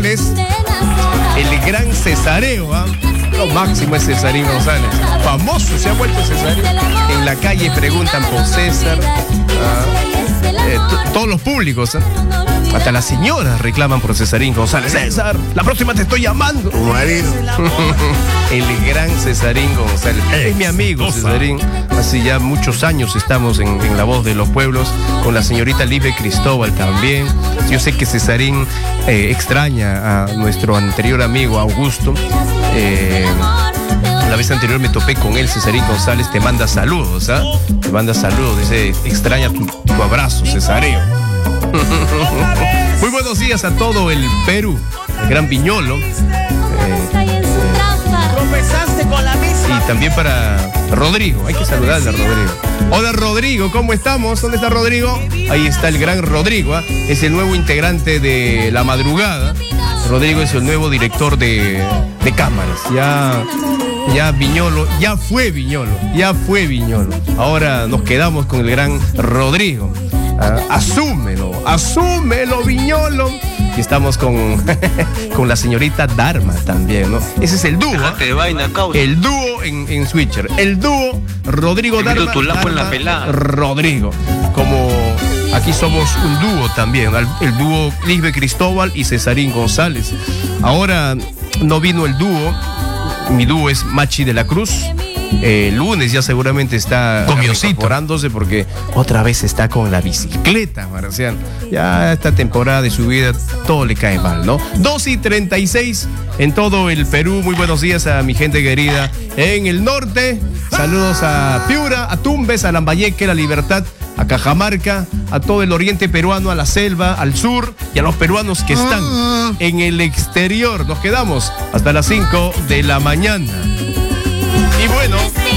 El gran Cesareo, ¿ah? Lo máximo es Cesarín González. Famoso se ha vuelto Cesarín. En la calle preguntan por César. Todos los públicos, hasta las señoras reclaman por Cesarín González. César, la próxima te estoy llamando. Tu marido. El gran Cesarín González. Es mi amigo Cesarín. Hace ya muchos años estamos en La Voz de los Pueblos, con la señorita Libe Cristóbal también. Yo sé que Cesarín extraña a nuestro anterior amigo Augusto. La vez anterior me topé con él. Cesarín González te manda saludos, ¿ah? Te manda saludos, dice, extraña tu abrazo, Cesareo. Muy buenos días a todo el Perú, el gran Viñolo. Y también para Rodrigo, hay que saludarle a Rodrigo. Hola Rodrigo, ¿cómo estamos? ¿Dónde está Rodrigo? Ahí está el gran Rodrigo, ¿eh? Es el nuevo integrante de La Madrugada. Rodrigo es el nuevo director de cámaras. Ya Viñolo, ya fue Viñolo. Ahora nos quedamos con el gran Rodrigo. Asúmelo, Viñolo. Y estamos con la señorita Dharma también, ¿no? Ese es el dúo. El dúo en Switcher. El dúo Rodrigo Dharma. Rodrigo. Como aquí somos un dúo también. El dúo Lisbe Cristóbal y Cesarín González. Ahora no vino el dúo. Mi dúo es Machi de la Cruz. El lunes ya seguramente está incorporándose porque otra vez está con la bicicleta, Marcial. Ya esta temporada de su vida todo le cae mal, ¿no? 2:36 en todo el Perú. Muy buenos días a mi gente querida en el norte. Saludos a Piura, a Tumbes, a Lambayeque, La Libertad, a Cajamarca, a todo el oriente peruano, a la selva, al sur y a los peruanos que están en el exterior. Nos quedamos hasta las 5 de la mañana. Y bueno,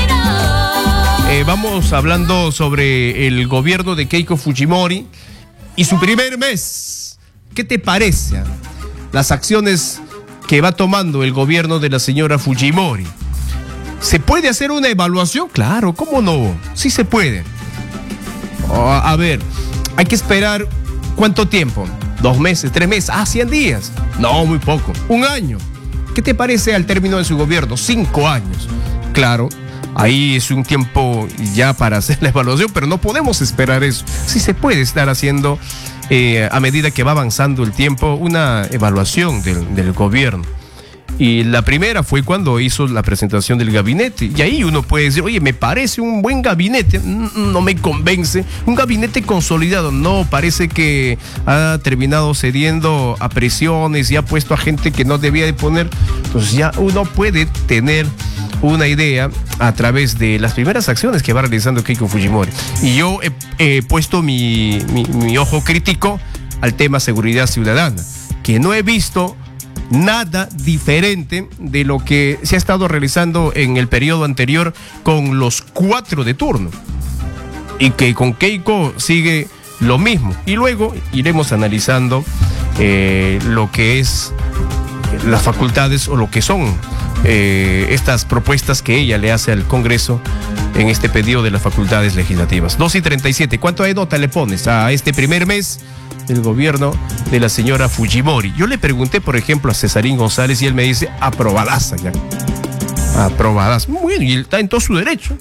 vamos hablando sobre el gobierno de Keiko Fujimori y su primer mes. ¿Qué te parece las acciones que va tomando el gobierno de la señora Fujimori? ¿Se puede hacer una evaluación? Claro, ¿cómo no? Sí se puede. A ver, hay que esperar ¿cuánto tiempo? 2 meses, 3 meses, 100 días. No, muy poco. 1 año. ¿Qué te parece al término de su gobierno? 5 años. Claro, ahí es un tiempo ya para hacer la evaluación, pero no podemos esperar eso. Sí se puede estar haciendo, a medida que va avanzando el tiempo, una evaluación del gobierno. Y la primera fue cuando hizo la presentación del gabinete. Y ahí uno puede decir, oye, me parece un buen gabinete, no me convence. Un gabinete consolidado, no, parece que ha terminado cediendo a presiones y ha puesto a gente que no debía de poner. Entonces ya uno puede tener una idea a través de las primeras acciones que va realizando Keiko Fujimori. Y yo he puesto mi ojo crítico al tema seguridad ciudadana, que no he visto nada diferente de lo que se ha estado realizando en el periodo anterior con los 4 de turno, y que con Keiko sigue lo mismo. Y luego iremos analizando lo que es las facultades o lo que son estas propuestas que ella le hace al Congreso en este pedido de las facultades legislativas. 2:37. ¿Cuánto de nota le pones a este primer mes del gobierno de la señora Fujimori? Yo le pregunté, por ejemplo, a Cesarín González y él me dice aprobadaza ya. Aprobadas. Muy bien, y está en todo su derecho.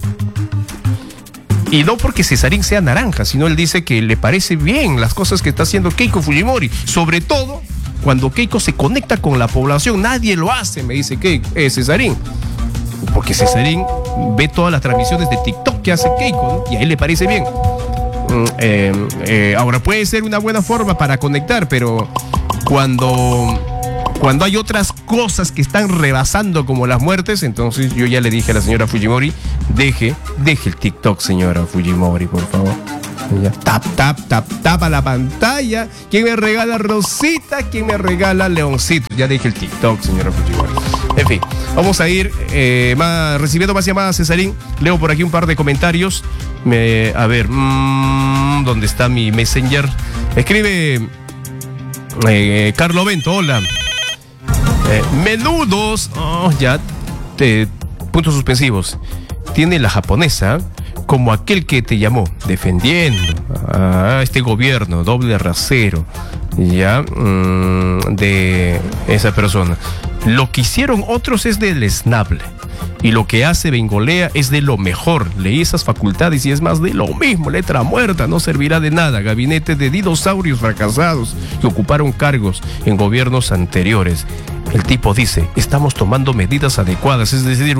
Y no porque Cesarín sea naranja, sino él dice que le parece bien las cosas que está haciendo Keiko Fujimori, sobre todo cuando Keiko se conecta con la población. Nadie lo hace, me dice Cesarín. Porque Cesarín ve todas las transmisiones de TikTok que hace Keiko, ¿no? Y a él le parece bien. Ahora puede ser una buena forma para conectar, pero cuando hay otras cosas que están rebasando como las muertes, entonces yo ya le dije a la señora Fujimori, deje el TikTok, señora Fujimori, por favor. Ya. Tap a la pantalla. ¿Quién me regala Rosita? ¿Quién me regala Leoncito? Ya dije el TikTok, señora Fujimori. En fin, vamos a ir recibiendo más llamadas, Cesarín. Leo por aquí un par de comentarios. A ver, ¿dónde está mi Messenger? Escribe Carlo Bento, hola. Menudos. Puntos suspensivos. Tiene la japonesa como aquel que te llamó, defendiendo a este gobierno, doble rasero. ya de esa persona. Lo que hicieron otros es deleznable. Y lo que hace Bengolea es de lo mejor. Leí esas facultades y es más de lo mismo. Letra muerta, no servirá de nada. Gabinete de dinosaurios fracasados que ocuparon cargos en gobiernos anteriores. El tipo dice, estamos tomando medidas adecuadas. Es decir,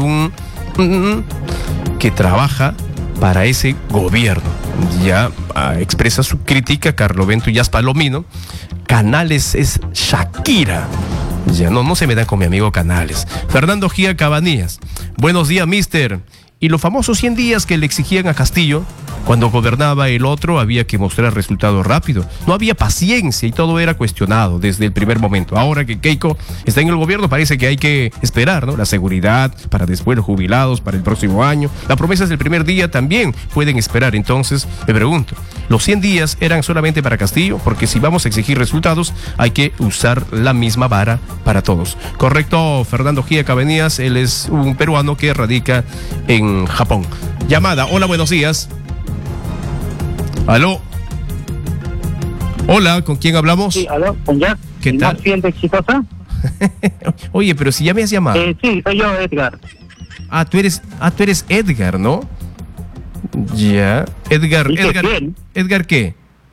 que trabaja para ese gobierno. Ya expresa su crítica Carlovento Yas Palomino. Canales es Shakira. Ya no se me da con mi amigo Canales. Fernando Gia Cabanillas. Buenos días, mister. Y los famosos 100 días que le exigían a Castillo, cuando gobernaba el otro había que mostrar resultados rápidos. No había paciencia y todo era cuestionado desde el primer momento. Ahora que Keiko está en el gobierno parece que hay que esperar, ¿no? La seguridad para después los jubilados para el próximo año. Las promesas del primer día también pueden esperar. Entonces, me pregunto, ¿los 100 días eran solamente para Castillo? Porque si vamos a exigir resultados, hay que usar la misma vara para todos. Correcto, Fernando Gia Cabanillas. Él es un peruano que radica en Japón. Llamada. Hola, buenos días. ¿Aló? Hola, ¿con quién hablamos? Sí, aló, con Jack. ¿Qué tal? ¿Más fiel de Exitosa? Oye, pero si ya me has llamado. Sí, soy yo, Edgar. Tú eres Edgar, ¿no? Ya. Edgar, ¿Y quién? ¿Edgar qué?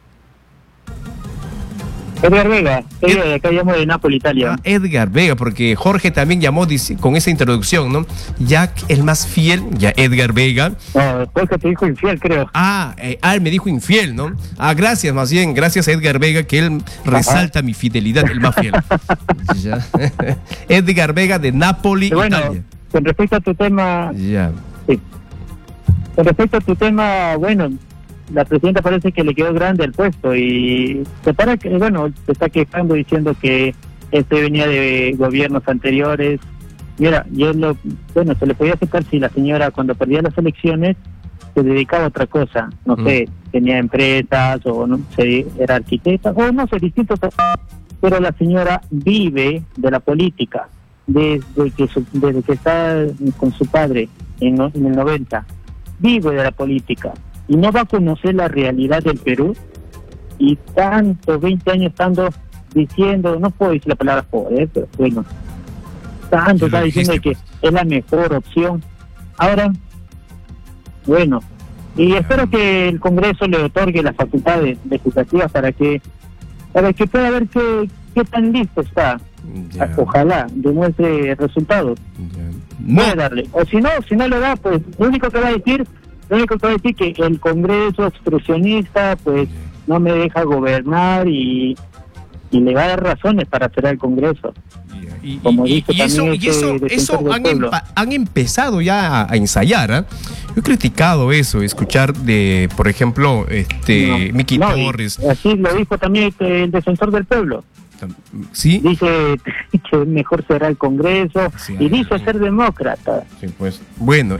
Edgar Vega, soy yo, de acá llamo de Nápoles, Italia. Edgar Vega, porque Jorge también llamó con esa introducción, ¿no? Jack, el más fiel, ya Edgar Vega. No, Jorge te dijo infiel, creo. Él me dijo infiel, ¿no? Gracias, más bien, gracias a Edgar Vega, que él resalta mi fidelidad, el más fiel. Ya. Edgar Vega de Nápoles, bueno, Italia. Con respecto a tu tema... Ya. Sí. Con respecto a tu tema, bueno, la presidenta parece que le quedó grande el puesto y se está quejando diciendo que este venía de gobiernos anteriores. Mira, se le podía aceptar si la señora cuando perdía las elecciones se dedicaba a otra cosa, no sé, tenía empresas o no sé, era arquitecta o no sé, distintos, pero la señora vive de la política desde que está con su padre en el 90, vive de la política. Y no va a conocer la realidad del Perú y 20 años estando diciendo, no puedo decir la palabra poder, pero bueno, está diciendo que es la mejor opción. Ahora, bueno, y espero que el Congreso le otorgue las facultades legislativas para que pueda ver qué tan listo está. Ojalá demuestre resultados. Puede darle. O si no le da, pues lo único que va a decir que el Congreso obstruccionista pues no me deja gobernar y le va a dar razones para hacer al Congreso. Como dice eso han empezado ya a ensayar. Yo he criticado eso, escuchar de, por ejemplo, Miki Torres. Así lo dijo también el defensor del pueblo. ¿Sí? Dice que mejor será el Congreso y dice ser demócrata. Sí, pues. Bueno,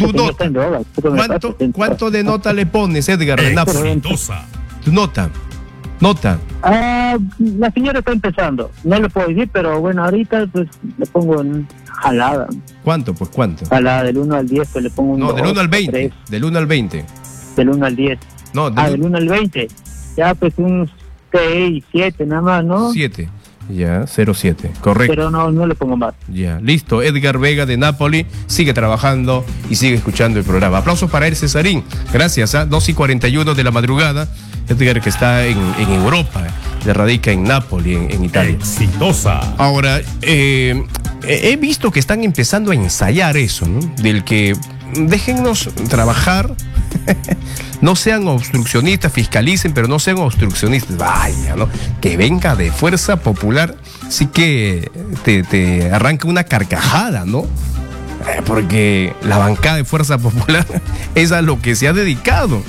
¿cuánto de nota le pones, Edgar Renato? ¿Tu nota? La señora está empezando. No le puedo decir, pero bueno, ahorita pues le pongo en jalada. ¿Cuánto? Jalada, del 1 al 10, pues le pongo un 2, del 1 al 20. 3. Del 1 al 20. Del 1 al 10. No, del 1 al 20. Ya, pues un 6, 7 nada más, ¿no? 7. Ya, 0,7. Correcto. Pero no le pongo más. Ya, listo. Edgar Vega de Nápoles sigue trabajando y sigue escuchando el programa. Aplausos para él, Cesarín. Gracias. 2:41 de la madrugada. Edgar, que está en Europa, radica en Nápoles, en Italia. Exitosa. Ahora, he visto que están empezando a ensayar eso, ¿no? Del que déjennos trabajar, no sean obstruccionistas, fiscalicen, pero no sean obstruccionistas. Vaya, ¿no? Que venga de Fuerza Popular, sí que te arranca una carcajada, ¿no? Porque la bancada de Fuerza Popular es a lo que se ha dedicado.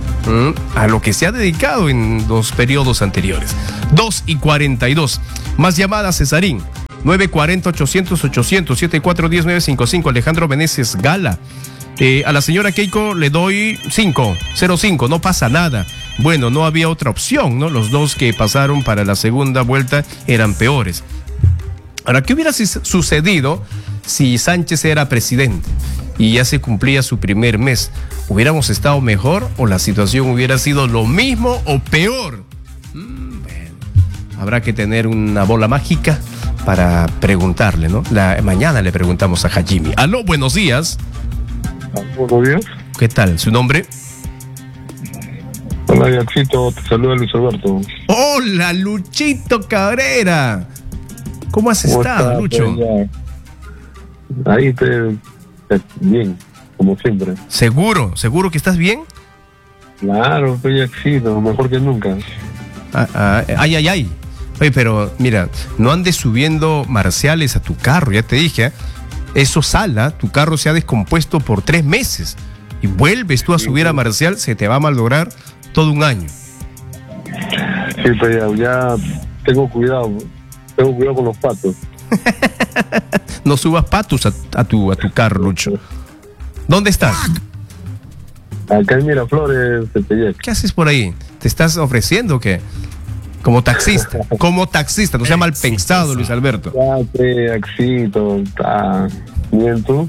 En los periodos anteriores. 2:42. Más llamadas, Cesarín. 940-800-800, 7410-955. Alejandro Meneses Gala. A la señora Keiko le doy 5, no pasa nada. Bueno, no había otra opción, ¿no? Los dos que pasaron para la segunda vuelta eran peores. Ahora, ¿qué hubiera sucedido si Sánchez era presidente y ya se cumplía su primer mes? ¿Hubiéramos estado mejor o la situación hubiera sido lo mismo o peor? habrá que tener una bola mágica para preguntarle, ¿no? Mañana le preguntamos a Hajimi. Aló, buenos días. Buenos días. ¿Qué tal? ¿Su nombre? Hola, Yaxito, te saluda Luis Alberto. Hola, Luchito Cabrera. ¿Cómo has estado, Lucho? Ahí bien, como siempre. ¿Seguro que estás bien? Claro, estoy Yaxito, mejor que nunca. Ay. Oye, pero mira, no andes subiendo marciales a tu carro, ya te dije, ¿eh? Eso sala, tu carro se ha descompuesto por 3 meses y vuelves tú a subir a marcial, se te va a malograr todo un año. Sí, pero ya tengo cuidado con los patos. No subas patos a tu carro, Lucho. ¿Dónde estás? Acá en Miraflores, Tepeyac. ¿Qué haces por ahí? ¿Te estás ofreciendo o qué? Como taxista, no sea mal pensado, Luis Alberto. Ya, Yaxito, está bien tú.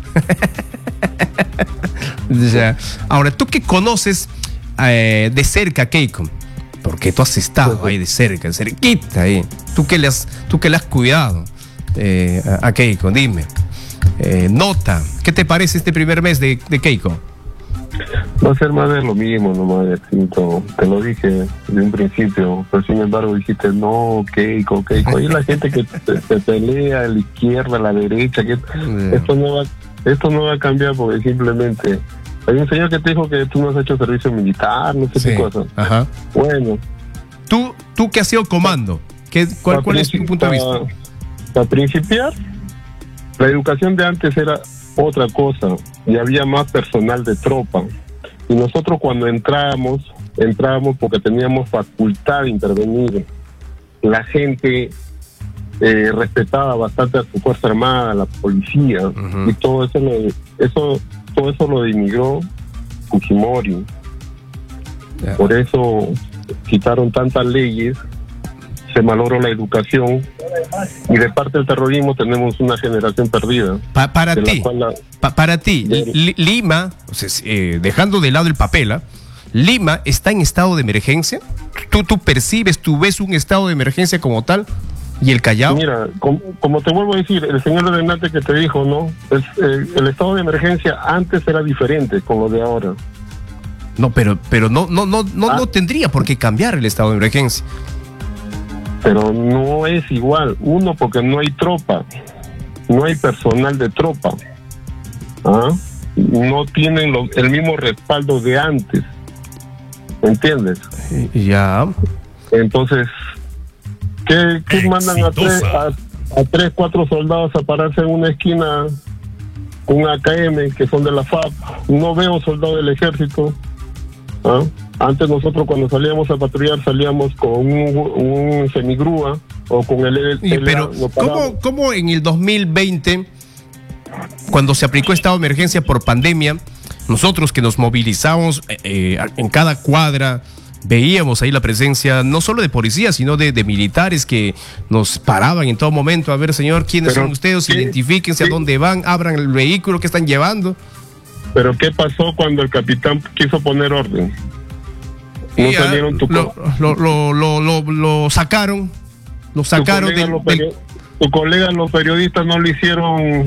Ya. Ahora, tú que conoces de cerca a Keiko, porque tú has estado ahí de cerca, cerquita ahí. Tú que le has cuidado a Keiko, dime. Nota, ¿qué te parece este primer mes de Keiko? Va a ser más de lo mismo, nomás, Yaxito. Te lo dije de un principio, pero sin embargo dijiste, no, Keiko. Ahí la gente que se pelea a la izquierda, a la derecha, que esto no va a cambiar porque simplemente hay un señor que te dijo que tú no has hecho servicio militar, no sé qué cosa. Ajá. Bueno. ¿Tú que has sido comando? ¿Cuál es tu punto de vista? Para principiar, la educación de antes era otra cosa y había más personal de tropa. Y nosotros cuando entrábamos porque teníamos facultad de intervenir. La gente respetaba bastante a su fuerza armada, a la policía, y todo eso lo denigró Fujimori. Yeah. Por eso quitaron tantas leyes, se malogró la educación y de parte del terrorismo tenemos una generación perdida. Para ti, Lima, o sea, dejando de lado el papel, Lima está en estado de emergencia. ¿Tú percibes, tú ves un estado de emergencia como tal? ¿Y el Callao? Mira, como te vuelvo a decir, el señor Renate que te dijo, ¿no? El estado de emergencia antes era diferente con lo de ahora. No, pero no tendría por qué cambiar el estado de emergencia. Pero no es igual. Uno, porque no hay tropa, no hay personal de tropa. No tienen el mismo respaldo de antes. ¿Entiendes? Ya. Entonces, ¿qué mandan a 3, 4 soldados a pararse en una esquina con un AKM que son de la FAP? No veo soldados del ejército. Antes nosotros cuando salíamos a patrullar salíamos con un semigrúa o con el... Pero ¿cómo en el 2020, cuando se aplicó estado de emergencia por pandemia, nosotros que nos movilizamos en cada cuadra, veíamos ahí la presencia no solo de policías, sino de militares que nos paraban en todo momento? A ver, señor, ¿quiénes son ustedes? Identifíquense a dónde van, abran el vehículo que están llevando. Pero ¿qué pasó cuando el capitán quiso poner orden? No salieron lo sacaron. Lo sacaron tu colega, los periodistas no lo hicieron.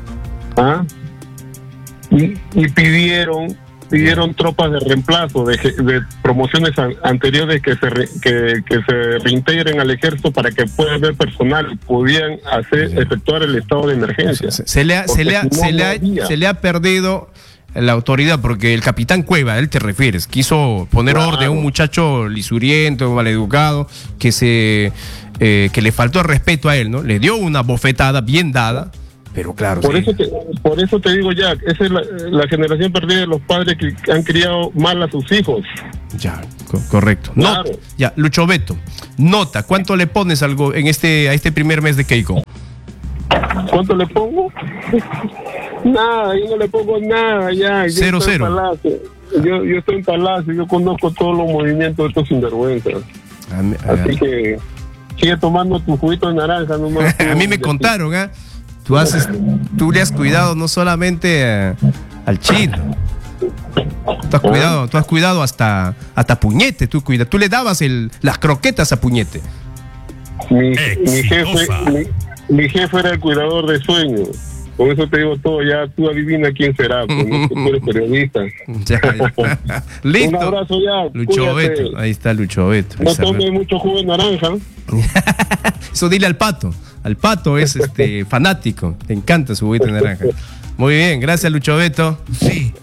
Y pidieron tropas de reemplazo de promociones anteriores que se reintegren al ejército para que pueda haber personal y podían efectuar el estado de emergencia. Se le ha perdido la autoridad, porque el capitán Cueva, a él te refieres, quiso poner orden a un muchacho lisuriento, maleducado, que le faltó el respeto a él, ¿no? Le dio una bofetada bien dada, pero claro. Por eso te digo, Jack, esa es la generación perdida de los padres que han criado mal a sus hijos. Ya, correcto. Claro. Ya, Lucho Beto, nota, ¿cuánto le pones algo a este primer mes de Keiko? ¿Cuánto le pongo? Nada, yo no le pongo nada ya. 0-0. Yo estoy en Palacio, yo conozco todos los movimientos de estos sinvergüenzas. Así que sigue tomando tu juguito de naranja nomás. A mí me contaron, tú le has cuidado no solamente al chino. Tú has cuidado hasta Puñete, tú le dabas las croquetas a Puñete. Mi jefe era el cuidador de sueños. Con eso te digo todo, ya tú adivina quién será, pues, ¿no? Tú eres periodista. Ya. Listo. Un abrazo ya. Lucho Cuídate. Beto, ahí está Lucho Beto. No tome mucho jugo de naranja. Eso dile al Pato. Al Pato es fanático, le encanta su juguito de naranja. Muy bien, gracias Lucho Beto. Sí.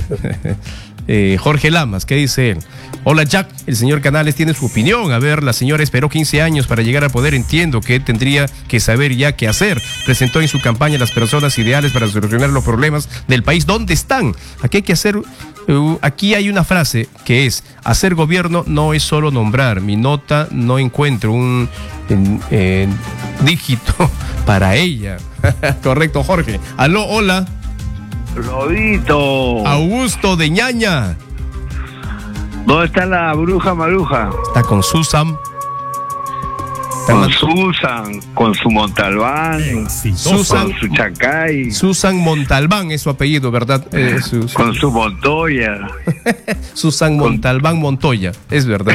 Jorge Lamas, ¿qué dice él? Hola Jack, el señor Canales tiene su opinión. A ver, la señora esperó 15 años para llegar al poder. Entiendo que tendría que saber ya qué hacer. Presentó en su campaña las personas ideales para solucionar los problemas del país. ¿Dónde están? Aquí hay que hacer... aquí hay una frase que es: hacer gobierno no es solo nombrar. Mi nota no encuentro un dígito para ella. Correcto, Jorge. Aló, hola. Lobito. Augusto de Ñaña. ¿Dónde está la bruja Maruja? Está con Susan. Con Susan, con su Montalbán, Susan, con su Chacay, Susan Montalbán es su apellido, ¿verdad? con su Montoya. Susan Montalbán Montoya, es verdad.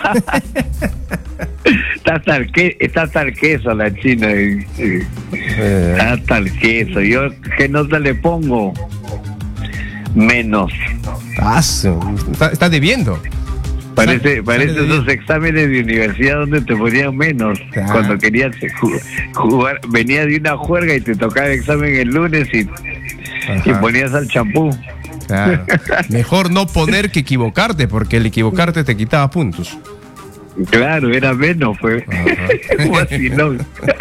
Está hasta el queso la china. Está hasta el queso. Yo, ¿qué nota le pongo? Menos. Está debiendo. Parece esos exámenes de universidad donde te ponían menos. Cuando querías jugar, venía de una juerga y te tocaba el examen el lunes y ponías al champú. Claro. Mejor no poner que equivocarte, porque el equivocarte te quitaba puntos. Claro, era menos, pues. No.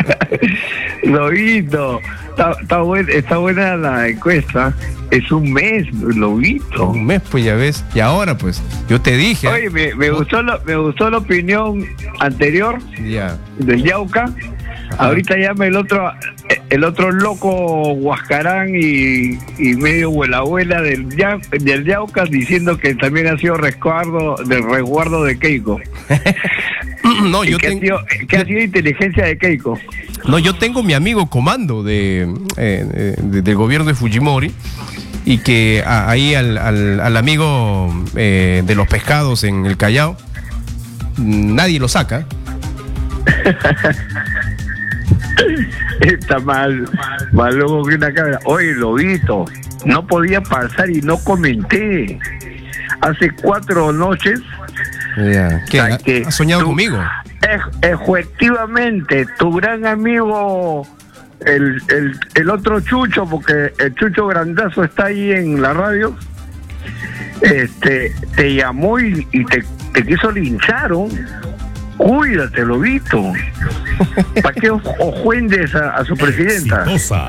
Lobito, está buena la encuesta. Es un mes, Lobito. Un mes, pues ya ves. Y ahora, pues, yo te dije. Oye, me gustó la opinión anterior del Yauca. Ahorita llama el otro loco Huascarán y medio abuela del Yauca, diciendo que también ha sido resguardo de Keiko. No, ¿Qué ha sido inteligencia de Keiko? No, yo tengo mi amigo comando del gobierno de Fujimori, y que ahí al amigo de los pescados en el Callao nadie lo saca. Está más loco que una cabra. Oye, Lobito, no podía pasar y no comenté. Hace 4 noches. ¿Qué? ¿Has soñado conmigo? Efectivamente, tu gran amigo, el otro Chucho, porque el Chucho Grandazo está ahí en la radio, te llamó y te quiso linchar, ¿no? Cuídate, Lobito. ¿Para qué ofendes a su presidenta?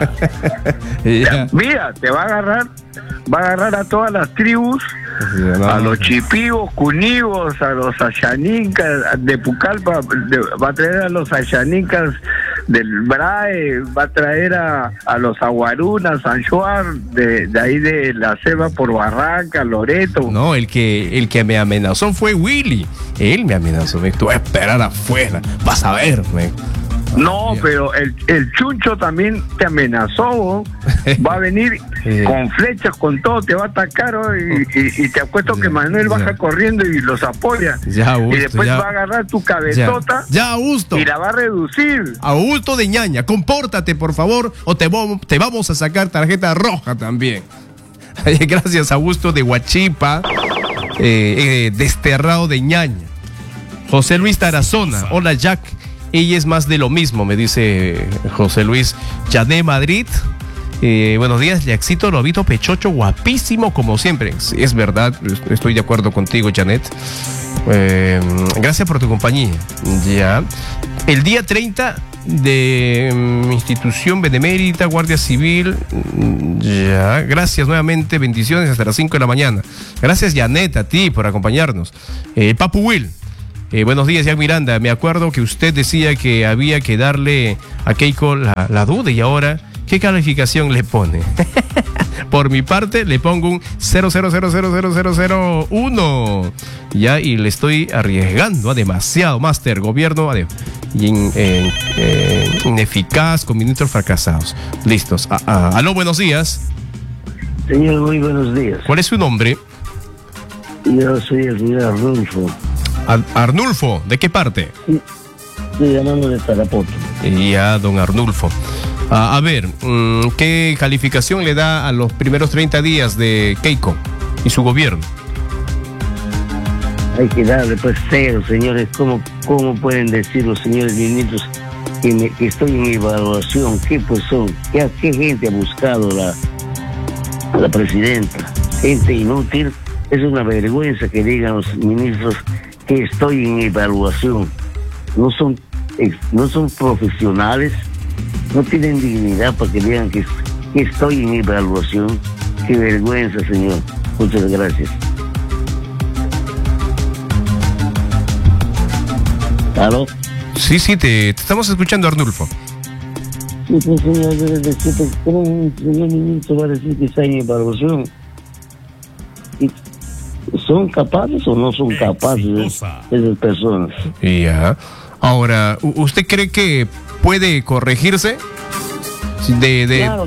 Mira, te va a agarrar a todas las tribus, a los chipivos, cunivos, a los ayanicas de Pucallpa, va a traer a los ayanicas del BRAE, va a traer a los aguarunas, San Juan, de ahí de la selva por Barranca, Loreto. No, el que me amenazó fue Willy. Él me amenazó, me estuvo a esperar afuera, vas a ver, No, pero el Chuncho también te amenazó, va a venir con flechas, con todo, te va a atacar, y te apuesto que Manuel baja corriendo y los apoya. Augusto, y después va a agarrar tu cabezota Augusto, y la va a reducir. Augusto de Ñaña, compórtate por favor, o te vamos a sacar tarjeta roja también. Gracias, Augusto de Huachipa, desterrado de Ñaña. José Luis Tarazona, hola Jack. Ella es más de lo mismo, me dice José Luis. Jané Madrid, buenos días, Jackcito, Lobito, Pechocho, guapísimo como siempre. Sí, es verdad, estoy de acuerdo contigo, Janet. Gracias por tu compañía. Ya. El día 30 de institución benemérita, Guardia Civil. Ya. Gracias nuevamente, bendiciones hasta las 5 de la mañana. Gracias, Janet, a ti por acompañarnos. Papu Will. Buenos días, Jack Miranda. Me acuerdo que usted decía que había que darle a Keiko la duda, y ahora, ¿qué calificación le pone? Por mi parte, le pongo un 0000001. Ya, y le estoy arriesgando a demasiado, Master. Gobierno ineficaz, con ministros fracasados. Listos. Aló, buenos días. Señor, muy buenos días. ¿Cuál es su nombre? Yo soy el señor Arnulfo. Arnulfo, ¿de qué parte? Estoy llamando de Tarapoto. Ya, don Arnulfo. A ver, ¿qué calificación le da a los primeros 30 días de Keiko y su gobierno? Hay que darle pues 0, señores. ¿Cómo pueden decir los señores ministros que estoy en evaluación? ¿Qué pues son? ¿Qué gente ha buscado la presidenta? Gente inútil. Es una vergüenza que digan los ministros que estoy en evaluación. No son profesionales, no tienen dignidad para que digan que estoy en evaluación. Qué vergüenza, señor. Muchas gracias. ¿Aló? Sí, te estamos escuchando, Arnulfo. Sí, pues, señor, ¿cómo un señor ministro va a decir que está en evaluación? ¿Son capaces o no son capaces esas personas? Ya. Ahora, ¿usted cree que puede corregirse? Claro,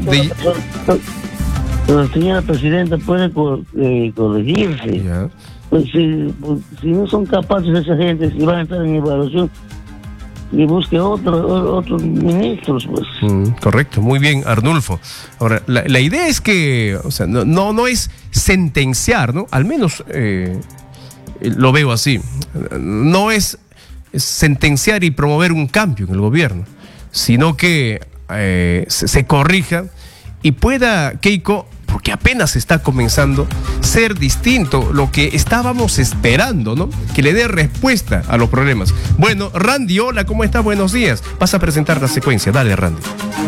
la señora presidenta puede corregirse. Ya. Pues si no son capaces esa gente, si van a estar en evaluación, y busque otros ministros, pues. Correcto, muy bien, Arnulfo. Ahora, la idea es que, o sea, no es sentenciar, ¿no? Al menos lo veo así. No es sentenciar y promover un cambio en el gobierno, sino que se corrija y pueda Keiko, porque apenas está comenzando, ser distinto, lo que estábamos esperando, ¿no? Que le dé respuesta a los problemas. Bueno, Randy, hola, ¿cómo estás? Buenos días. Vas a presentar la secuencia. Dale, Randy.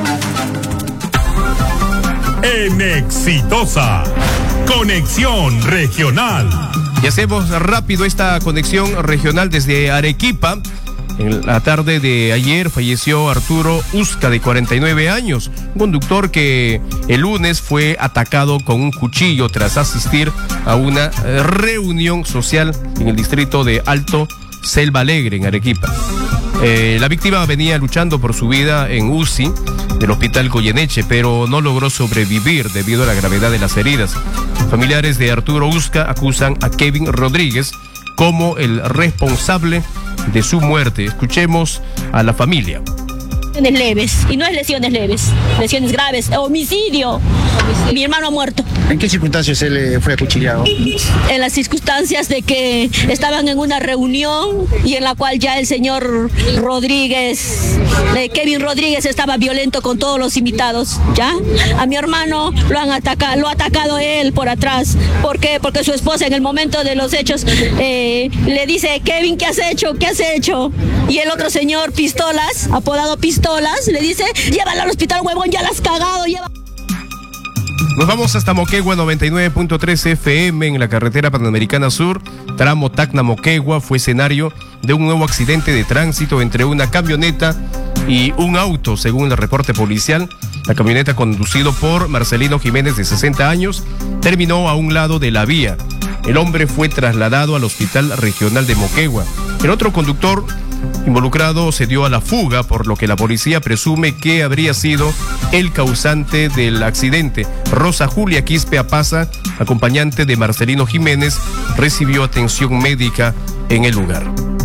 En Exitosa, conexión regional. Y hacemos rápido esta conexión regional desde Arequipa. En la tarde de ayer falleció Arturo Uzca, de 49 años, un conductor que el lunes fue atacado con un cuchillo tras asistir a una reunión social en el distrito de Alto Selva Alegre, en Arequipa. La víctima venía luchando por su vida en UCI del Hospital Goyeneche, pero no logró sobrevivir debido a la gravedad de las heridas. Familiares de Arturo Uzca acusan a Kevin Rodríguez como el responsable de su muerte. Escuchemos a la familia. Lesiones leves, y no es lesiones leves, lesiones graves, homicidio. Mi hermano ha muerto. ¿En qué circunstancias él fue acuchillado? En las circunstancias de que estaban en una reunión y en la cual ya el señor Rodríguez, Kevin Rodríguez, estaba violento con todos los invitados, ¿ya? A mi hermano lo ha atacado él por atrás. ¿Por qué? Porque su esposa en el momento de los hechos le dice: Kevin, ¿qué has hecho? ¿Qué has hecho? Y el otro señor, Pistolas, apodado Pistolas, le dice: llévala al hospital, huevón, ya la has cagado, lleva. Nos vamos hasta Moquegua, 99.3 FM en la carretera Panamericana Sur. Tramo Tacna-Moquegua fue escenario de un nuevo accidente de tránsito entre una camioneta y un auto, según el reporte policial. La camioneta, conducido por Marcelino Jiménez, de 60 años, terminó a un lado de la vía. El hombre fue trasladado al Hospital Regional de Moquegua. El otro conductor involucrado se dio a la fuga, por lo que la policía presume que habría sido el causante del accidente. Rosa Julia Quispe Apaza, acompañante de Marcelino Jiménez, recibió atención médica en el lugar.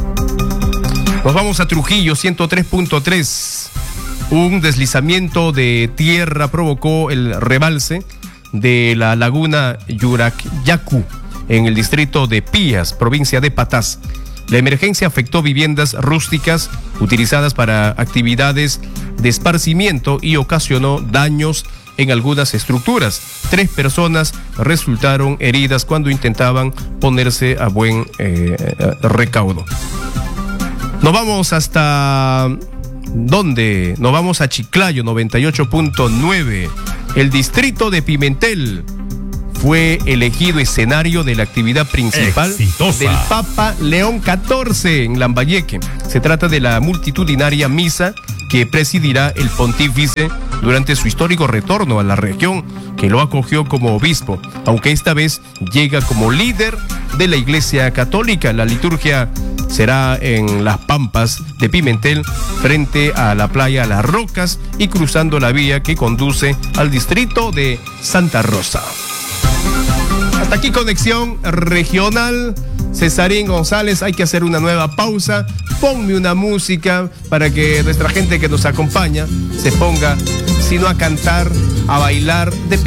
Nos vamos a Trujillo, 103.3. Un deslizamiento de tierra provocó el rebalse de la laguna Yuracyacu en el distrito de Pías, provincia de Patás. La emergencia afectó viviendas rústicas utilizadas para actividades de esparcimiento y ocasionó daños en algunas estructuras. 3 personas resultaron heridas cuando intentaban ponerse a buen recaudo. Nos vamos hasta... ¿dónde? Nos vamos a Chiclayo, 98.9. El distrito de Pimentel fue elegido escenario de la actividad principal del Papa León XIV en Lambayeque. Se trata de la multitudinaria misa que presidirá el pontífice durante su histórico retorno a la región, que lo acogió como obispo, aunque esta vez llega como líder de la Iglesia Católica. La liturgia será en las Pampas de Pimentel, frente a la playa Las Rocas y cruzando la vía que conduce al distrito de Santa Rosa. Hasta aquí conexión regional Cesarín González, hay que hacer una nueva pausa. Ponme una música para que nuestra gente que nos acompaña se ponga, si no a cantar, a bailar.